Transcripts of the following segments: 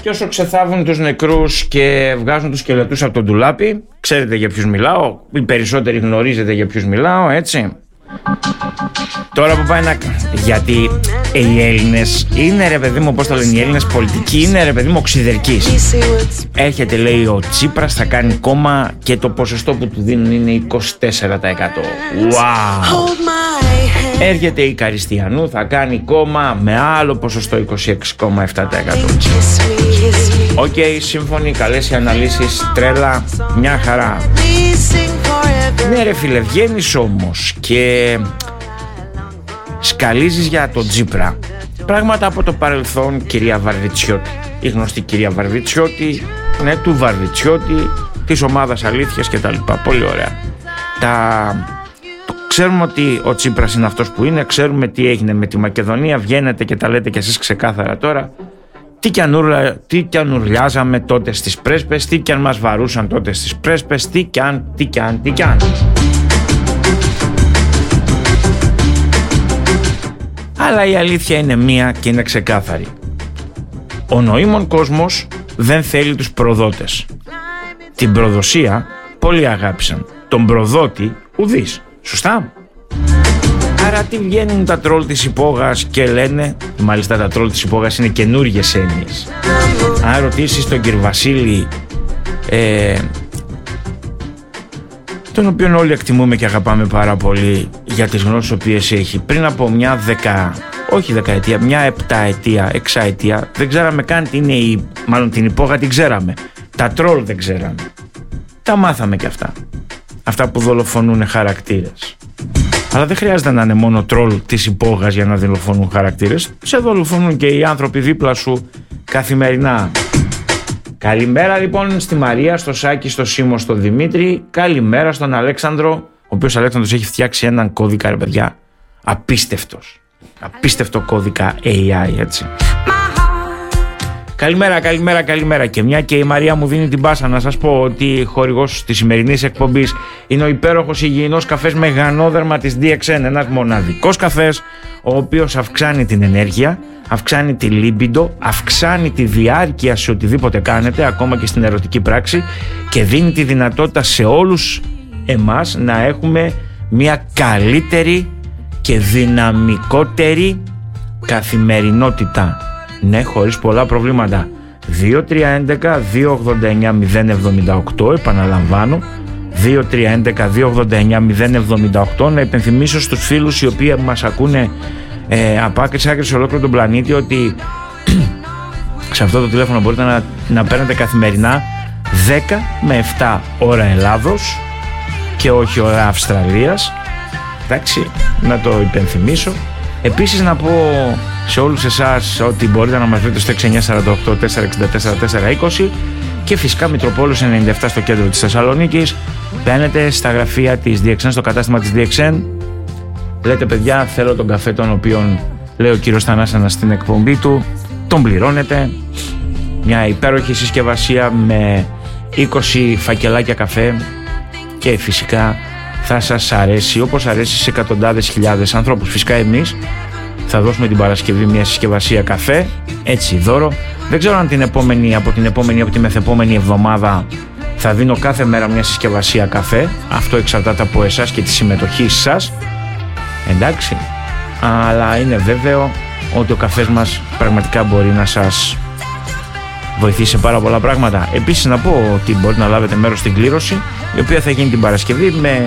Και όσο ξεθάβουν τους νεκρούς και βγάζουν τους σκελετούς από τον ντουλάπι, ξέρετε για ποιους μιλάω, οι περισσότεροι γνωρίζετε για ποιους μιλάω, έτσι. Τώρα που πάει να... Γιατί οι Έλληνες είναι, ρε παιδί μου, πώς το λένε οι Έλληνες πολιτικοί, είναι, ρε παιδί μου, οξυδερκής. Έρχεται, λέει, ο Τσίπρας, θα κάνει κόμμα και το ποσοστό που του δίνουν είναι 24%. Wow! Έρχεται η Καριστιανού, θα κάνει κόμμα με άλλο ποσοστό 26,7%. Οκ, σύμφωνοι, καλές οι αναλύσεις, τρέλα, μια χαρά. Ναι ρε φίλε, βγαίνεις όμως και σκαλίζεις για τον Τσίπρα πράγματα από το παρελθόν, κυρία Βαρβιτσιώτη. Η γνωστή κυρία Βαρβιτσιώτη, ναι, του Βαρβιτσιώτη, της ομάδας Αλήθειας και τα λοιπά. Πολύ ωραία. Ξέρουμε ότι ο Τσίπρας είναι αυτός που είναι, ξέρουμε τι έγινε με τη Μακεδονία, βγαίνετε και τα λέτε κι εσείς ξεκάθαρα τώρα. Τι κι αν ουρλιάζαμε τότε στις πρέσπες, τι κι αν μας βαρούσαν τότε στις πρέσπες, τι κι αν. Αλλά η αλήθεια είναι μία και είναι ξεκάθαρη. Ο νοήμων κόσμος δεν θέλει τους προδότες. Την προδοσία πολλοί αγάπησαν. Τον προδότη ουδείς. Σωστά. Άρα τι βγαίνουν τα τρόλ της υπόγας και λένε, μάλιστα τα τρόλ της υπόγας είναι καινούργιες έννοιες. Αν ρωτήσεις τον κύριο Βασίλη, τον οποίον όλοι εκτιμούμε και αγαπάμε πάρα πολύ για τις γνώσεις οποίες έχει, πριν από μια μια επταετία, εξαετία, δεν ξέραμε καν τι είναι μάλλον την υπόγα την ξέραμε. Τα τρόλ δεν ξέραμε. Τα μάθαμε και αυτά. Αυτά που δολοφονούν χαρακτήρες. Αλλά δεν χρειάζεται να είναι μόνο τρόλ της υπόγας για να δολοφονούν χαρακτήρες. Σε δολοφονούν και οι άνθρωποι δίπλα σου καθημερινά. Καλημέρα λοιπόν στη Μαρία, στο Σάκη, στο Σίμω, στο Δημήτρη. Καλημέρα στον Αλέξανδρο, ο οποίος Αλέξανδρος έχει φτιάξει έναν κώδικα, ρε παιδιά, απίστευτος. Απίστευτο κώδικα AI, έτσι. Καλημέρα. Και μια και η Μαρία μου δίνει την πάσα, να σας πω ότι χορηγός της σημερινής εκπομπής είναι ο υπέροχος υγιεινός καφές Μεγανόδερμα της DXN. Ένας μοναδικός καφές, ο οποίος αυξάνει την ενέργεια, αυξάνει τη λίμπιντο, αυξάνει τη διάρκεια σε οτιδήποτε κάνετε, ακόμα και στην ερωτική πράξη, και δίνει τη δυνατότητα σε όλους εμάς να έχουμε μια καλύτερη και δυναμικότερη καθημερινότητα. Ναι, χωρίς πολλά προβλήματα. 2311-289-078, επαναλαμβάνω, 2311-289-078. Να υπενθυμίσω στους φίλους οι οποίοι μας ακούνε από άκρη σε άκρη σε ολόκληρο τον πλανήτη ότι σε αυτό το τηλέφωνο μπορείτε να παίρνετε καθημερινά 10 με 7 ώρα Ελλάδος και όχι ώρα Αυστραλίας. Εντάξει, να το υπενθυμίσω. Επίσης να πω σε όλους εσάς ότι μπορείτε να μας βρείτε στο 6948-464-420 και φυσικά Μητροπόλεως 97 στο κέντρο της Θεσσαλονίκης. Μπαίνετε στα γραφεία της DXN, στο κατάστημα της DXN, λέτε παιδιά θέλω τον καφέ τον οποίον λέει ο κύριος Θανάσανας στην εκπομπή του, τον πληρώνετε, μια υπέροχη συσκευασία με 20 φακελάκια καφέ και φυσικά θα σας αρέσει όπως αρέσει σε εκατοντάδες χιλιάδες ανθρώπους. Φυσικά εμείς θα δώσουμε την Παρασκευή μια συσκευασία καφέ, έτσι δώρο. Δεν ξέρω αν από τη μεθεπόμενη εβδομάδα θα δίνω κάθε μέρα μια συσκευασία καφέ. Αυτό εξαρτάται από εσάς και τη συμμετοχή σας. Εντάξει, αλλά είναι βέβαιο ότι ο καφές μας πραγματικά μπορεί να σας βοηθήσει σε πάρα πολλά πράγματα. Επίσης να πω ότι μπορείτε να λάβετε μέρος στην κλήρωση, η οποία θα γίνει την Παρασκευή με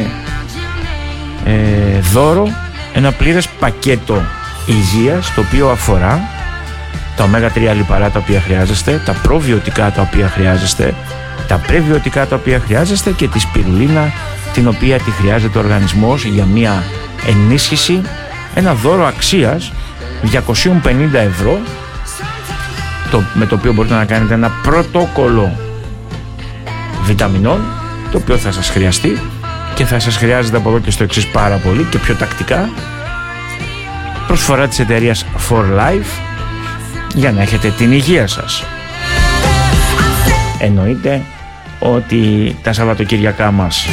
δώρο ένα πλήρες πακέτο υγείας, το οποίο αφορά τα ω3 λιπαρά τα οποία χρειάζεστε, τα προβιωτικά τα οποία χρειάζεστε, τα πρεβιωτικά τα οποία χρειάζεστε και τη σπιρουλίνα την οποία τη χρειάζεται ο οργανισμός για μια ενίσχυση. Ένα δώρο αξίας 250 ευρώ, με το οποίο μπορείτε να κάνετε ένα πρωτόκολλο βιταμινών, το οποίο θα σας χρειαστεί και θα σας χρειάζεται από εδώ και στο εξής πάρα πολύ και πιο τακτικά. Προσφορά της εταιρείας For Life για να έχετε την υγεία σας. Εννοείται ότι τα Σαββατοκυριακά μας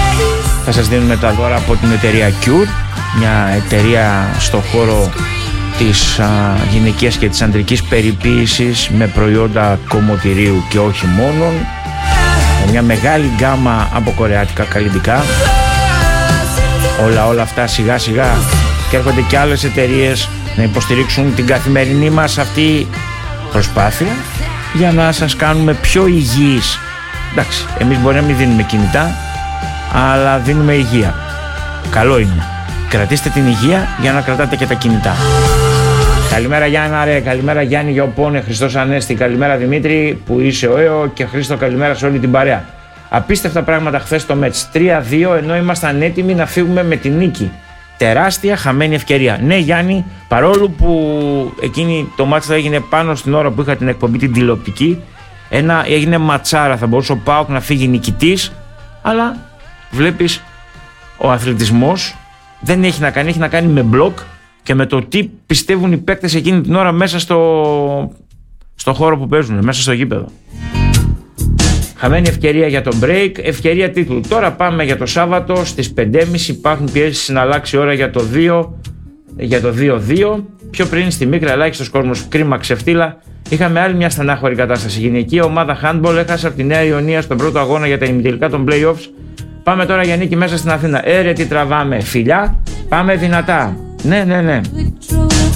θα σας δίνουμε τα δώρα από την εταιρεία Cure, μια εταιρεία στο χώρο της γυναικείας και της ανδρικής περιποίησης με προϊόντα κομμωτηρίου και όχι μόνον, με μια μεγάλη γκάμα από κορεάτικα καλλιτικά. Όλα αυτά σιγά σιγά, και έρχονται και άλλες εταιρείες να υποστηρίξουν την καθημερινή μας αυτή προσπάθεια για να σας κάνουμε πιο υγιείς. Εντάξει, εμείς μπορεί να μην δίνουμε κινητά, αλλά δίνουμε υγεία. Καλό είναι. Κρατήστε την υγεία για να κρατάτε και τα κινητά. Καλημέρα Γιάννα ρε, καλημέρα Γιάννη Γιαοπώνε, Χριστός Ανέστη, καλημέρα Δημήτρη που είσαι ο ΕΟ, και Χρήστο καλημέρα σε όλη την παρέα. Απίστευτα πράγματα χθες το μέτς, 3-2, ενώ ήμασταν έτοιμοι να φύγουμε με την νίκη. Τεράστια χαμένη ευκαιρία. Ναι Γιάννη, παρόλο που εκείνη το μάτς θα έγινε πάνω στην ώρα που είχα την εκπομπή την τηλεοπτική, έγινε ματσάρα, θα μπορούσε ο ΠΑΟΚ να φύγει νικητής, αλλά βλέπεις ο αθλητισμός δεν έχει να κάνει με μπλοκ και με το τι πιστεύουν οι παίκτες εκείνη την ώρα μέσα στο χώρο που παίζουν, μέσα στο γήπεδο. Χαμένη ευκαιρία για το break, ευκαιρία τίτλου. Τώρα πάμε για το Σάββατο στις 5.30, υπάρχουν πιέσεις να αλλάξει ώρα για το 2-2. Πιο πριν στη Μίκρα ελάχιστος κόσμος, κρίμα ξεφτύλα. Είχαμε άλλη μια στενάχωρη κατάσταση. Η γυναικεία ομάδα handball έχασε από τη Νέα Ιωνία στον πρώτο αγώνα για τα ημιτελικά των playoffs. Πάμε τώρα για νίκη μέσα στην Αθήνα. Ρε τι τραβάμε, φιλιά, πάμε δυνατά. Ναι.